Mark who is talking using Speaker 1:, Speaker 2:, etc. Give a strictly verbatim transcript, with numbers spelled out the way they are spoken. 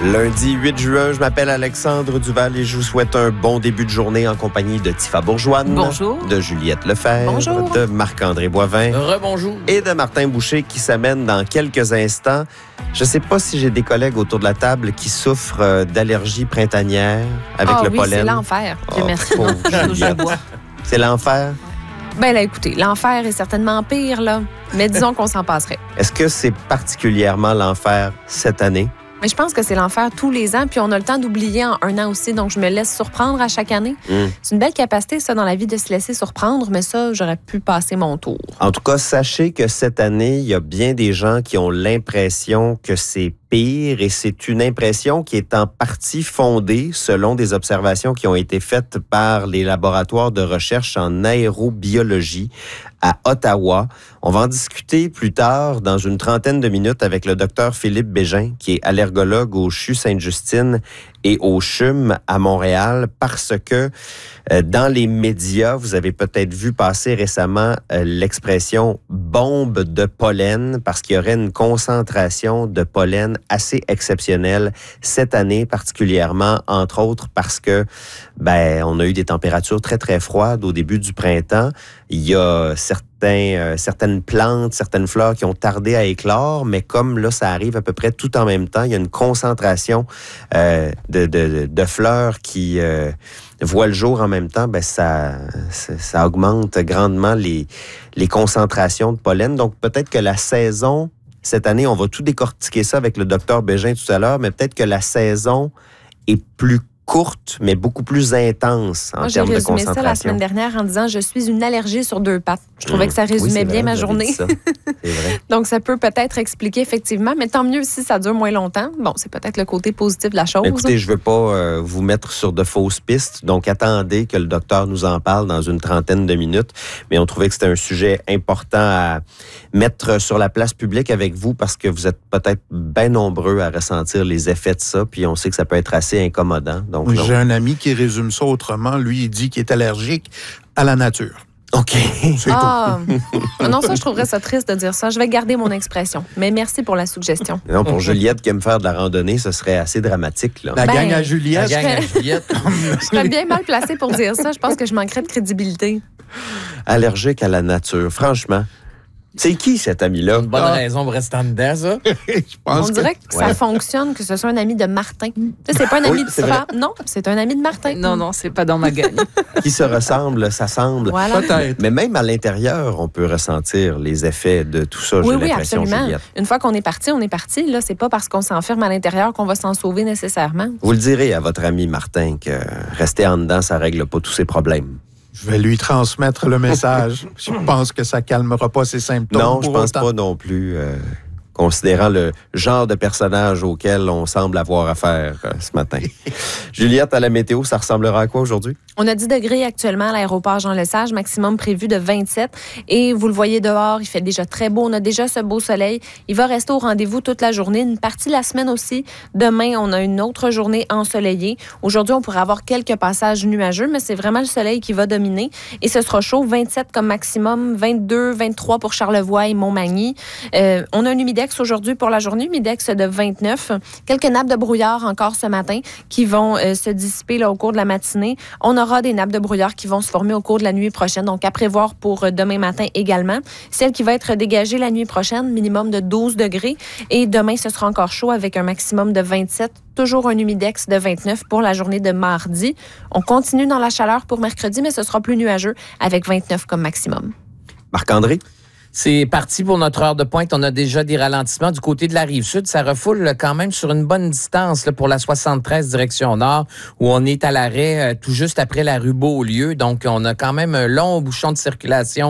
Speaker 1: Lundi huit juin, je m'appelle Alexandre Duval et je vous souhaite un bon début de journée en compagnie de Tifa Bourgeoine.
Speaker 2: Bonjour.
Speaker 1: De Juliette Lefebvre.
Speaker 2: Bonjour.
Speaker 1: De Marc-André Boivin.
Speaker 3: Rebonjour.
Speaker 1: Et de Martin Boucher qui s'amène dans quelques instants. Je ne sais pas si j'ai des collègues autour de la table qui souffrent d'allergies printanières avec
Speaker 2: ah,
Speaker 1: le
Speaker 2: oui,
Speaker 1: pollen.
Speaker 2: c'est l'enfer.
Speaker 1: Oh,
Speaker 2: Dieu merci.
Speaker 1: pauvre Juliette. C'est l'enfer?
Speaker 2: Ben là, écoutez, l'enfer est certainement pire, là. Mais disons qu'on s'en passerait.
Speaker 1: Est-ce que c'est particulièrement l'enfer cette année?
Speaker 2: Mais je pense que c'est l'enfer tous les ans, puis on a le temps d'oublier en un an aussi, donc je me laisse surprendre à chaque année.
Speaker 1: Mm.
Speaker 2: C'est une belle capacité, ça, dans la vie, de se laisser surprendre, mais ça, j'aurais pu passer mon tour.
Speaker 1: En tout cas, sachez que cette année, il y a bien des gens qui ont l'impression que c'est pire et c'est une impression qui est en partie fondée selon des observations qui ont été faites par les laboratoires de recherche en aérobiologie à Ottawa. On va en discuter plus tard dans une trentaine de minutes avec le docteur Philippe Bégin, qui est allergologue au C H U Sainte-Justine et au C H U M à Montréal, parce que euh, dans les médias, vous avez peut-être vu passer récemment euh, l'expression « bombe de pollen » parce qu'il y aurait une concentration de pollen assez exceptionnelle cette année, particulièrement, entre autres, parce que ben on a eu des températures très, très froides au début du printemps. Il y a certains, euh, certaines plantes, certaines fleurs qui ont tardé à éclore, mais comme là, ça arrive à peu près tout en même temps, il y a une concentration euh, de, de, de fleurs qui euh, voient le jour en même temps, ben ça, ça, ça augmente grandement les, les concentrations de pollen. Donc, peut-être que la saison, cette année, on va tout décortiquer ça avec le docteur Bégin tout à l'heure, mais peut-être que la saison est plus courte, mais beaucoup plus intense en
Speaker 2: Moi,
Speaker 1: termes de concentration.
Speaker 2: J'ai résumé ça la semaine dernière en disant « Je suis une allergie sur deux pattes ». Je trouvais mmh. que ça résumait
Speaker 1: oui,
Speaker 2: bien
Speaker 1: vrai,
Speaker 2: ma journée.
Speaker 1: C'est vrai.
Speaker 2: Donc, ça peut peut-être expliquer effectivement, mais tant mieux si ça dure moins longtemps. Bon, c'est peut-être le côté positif de la chose.
Speaker 1: Écoutez, je ne veux pas euh, vous mettre sur de fausses pistes, donc attendez que le docteur nous en parle dans une trentaine de minutes. Mais on trouvait que c'était un sujet important à mettre sur la place publique avec vous parce que vous êtes peut-être bien nombreux à ressentir les effets de ça, puis on sait que ça peut être assez incommodant. Donc,
Speaker 4: oui,
Speaker 1: donc...
Speaker 4: j'ai un ami qui résume ça autrement. Lui, il dit qu'il est allergique à la nature.
Speaker 1: OK.
Speaker 4: C'est
Speaker 2: ah, tout. Non, ça, je trouverais ça triste de dire ça. Je vais garder mon expression. Mais merci pour la suggestion.
Speaker 1: Non, pour Juliette qui aime faire de la randonnée, ce serait assez dramatique, là.
Speaker 4: La
Speaker 2: Ben,
Speaker 4: gang à Juliette.
Speaker 3: La gang à Juliette.
Speaker 2: Je serais bien mal placée pour dire ça. Je pense que je manquerais de crédibilité.
Speaker 1: Allergique à la nature, franchement. C'est qui cet ami-là?
Speaker 3: Une bonne
Speaker 4: Ah.
Speaker 3: raison pour rester en dedans, ça.
Speaker 4: Je pense
Speaker 2: On dirait que,
Speaker 1: Ouais.
Speaker 2: ça fonctionne, que ce soit un ami de Martin. Tu sais, c'est pas un ami
Speaker 1: Oui,
Speaker 2: de
Speaker 1: c'est
Speaker 2: Tifa. Non, c'est un ami de Martin.
Speaker 5: Non, non, c'est pas dans ma gueule.
Speaker 1: Qui se ressemble, s'assemble.
Speaker 2: Voilà.
Speaker 4: Peut-être.
Speaker 1: Mais même à l'intérieur, on peut ressentir les effets de tout ça,
Speaker 2: Oui,
Speaker 1: j'ai
Speaker 2: oui,
Speaker 1: l'impression,
Speaker 2: absolument.
Speaker 1: Juliette.
Speaker 2: Une fois qu'on est parti, on est parti. Là, c'est pas parce qu'on s'enferme à l'intérieur qu'on va s'en sauver nécessairement.
Speaker 1: Vous le direz à votre ami Martin que rester en dedans, ça règle pas tous ses problèmes.
Speaker 4: Je vais lui transmettre le message. Je pense que ça calmera pas ses symptômes.
Speaker 1: Non, je
Speaker 4: pour
Speaker 1: pense
Speaker 4: autant.
Speaker 1: pas non plus, euh, considérant le genre de personnage auquel on semble avoir affaire euh, ce matin. Juliette, à la météo, ça ressemblera à quoi aujourd'hui?
Speaker 2: On a dix degrés actuellement à l'aéroport Jean-Lesage, maximum prévu de vingt-sept. Et vous le voyez dehors, il fait déjà très beau. On a déjà ce beau soleil. Il va rester au rendez-vous toute la journée, une partie de la semaine aussi. Demain, on a une autre journée ensoleillée. Aujourd'hui, on pourrait avoir quelques passages nuageux, mais c'est vraiment le soleil qui va dominer. Et ce sera chaud, vingt-sept comme maximum, vingt-deux, vingt-trois pour Charlevoix et Montmagny. Euh, on a un humidex aujourd'hui pour la journée, humidex de vingt-neuf. Quelques nappes de brouillard encore ce matin qui vont euh, se dissiper là, au cours de la matinée. On aura des nappes de brouillard qui vont se former au cours de la nuit prochaine, donc à prévoir pour demain matin également. Celle qui va être dégagée la nuit prochaine, minimum de douze degrés. Et demain, ce sera encore chaud avec un maximum de vingt-sept. Toujours un humidex de vingt-neuf pour la journée de mardi. On continue dans la chaleur pour mercredi, mais ce sera plus nuageux avec vingt-neuf comme maximum.
Speaker 1: Marc-André?
Speaker 3: C'est parti pour notre heure de pointe. On a déjà des ralentissements du côté de la Rive-Sud. Ça refoule quand même sur une bonne distance là, pour la soixante-treize direction nord, où on est à l'arrêt euh, tout juste après la rue Beaulieu. Donc, on a quand même un long bouchon de circulation